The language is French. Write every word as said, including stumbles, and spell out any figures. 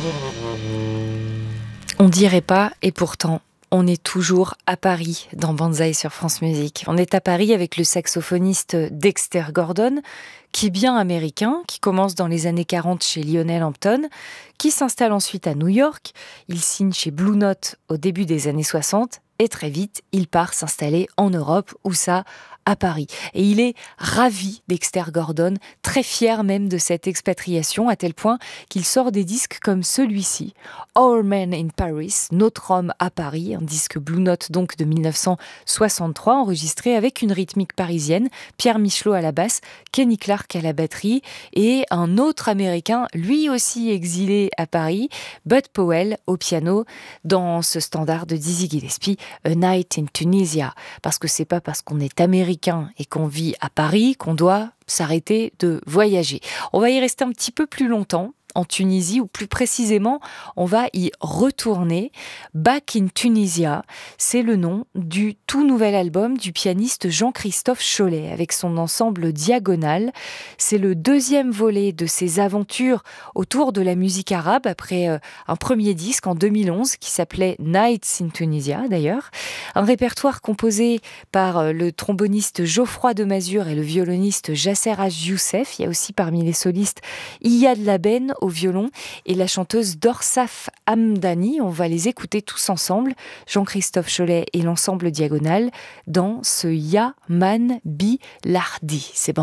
On dirait pas, et pourtant, on est toujours à Paris dans Banzai sur France Musique. On est à Paris avec le saxophoniste Dexter Gordon, qui est bien américain, qui commence dans les années quarante chez Lionel Hampton, qui s'installe ensuite à New York. Il signe chez Blue Note au début des années soixante, et très vite, il part s'installer en Europe, où ça à Paris. Et il est ravi, Dexter Gordon, très fier même de cette expatriation, à tel point qu'il sort des disques comme celui-ci, Our Man in Paris, Notre homme à Paris, un disque Blue Note donc de mille neuf cent soixante-trois, enregistré avec une rythmique parisienne, Pierre Michelot à la basse, Kenny Clarke à la batterie, et un autre Américain, lui aussi exilé à Paris, Bud Powell au piano, dans ce standard de Dizzy Gillespie, A Night in Tunisia, parce que c'est pas parce qu'on est américain et qu'on vit à Paris qu'on doit s'arrêter de voyager. On va y rester un petit peu plus longtemps en Tunisie, ou plus précisément, on va y retourner. Back in Tunisia, c'est le nom du tout nouvel album du pianiste Jean-Christophe Chollet, avec son ensemble Diagonale. C'est le deuxième volet de ses aventures autour de la musique arabe, après euh, un premier disque en deux mille onze qui s'appelait Nights in Tunisia d'ailleurs. Un répertoire composé par euh, le tromboniste Geoffroy de Mazur et le violoniste Jasser Haj Youssef. Il y a aussi parmi les solistes Iyad Laben au violon et la chanteuse Dorsaf Hamdani. On va les écouter tous ensemble, Jean-Christophe Chollet et l'ensemble Diagonale, dans ce Ya Man Bi Lardi. C'est